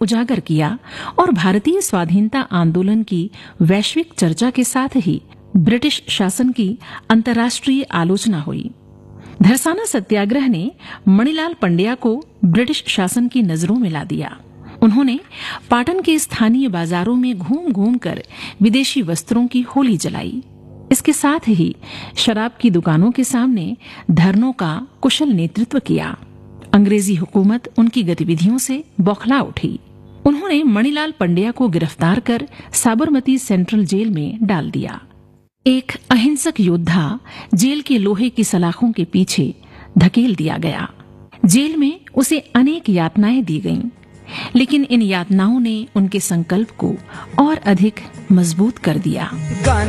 उजागर किया और भारतीय स्वाधीनता आंदोलन की वैश्विक चर्चा के साथ ही ब्रिटिश शासन की अंतर्राष्ट्रीय आलोचना हुई। धरसाना सत्याग्रह ने मणिलाल पंड्या को ब्रिटिश शासन की नजरों में ला दिया। उन्होंने पाटन के स्थानीय बाजारों में घूम घूम कर विदेशी वस्त्रों की होली जलाई। इसके साथ ही शराब की दुकानों के सामने धरनों का कुशल नेतृत्व किया। अंग्रेजी हुकूमत उनकी गतिविधियों से बौखला उठी। उन्होंने मणिलाल पंड्या को गिरफ्तार कर साबरमती सेंट्रल जेल में डाल दिया। एक अहिंसक योद्धा जेल के लोहे की सलाखों के पीछे धकेल दिया गया। जेल में उसे अनेक यातनाएं दी गईं, लेकिन इन यातनाओं ने उनके संकल्प को और अधिक मजबूत कर दिया।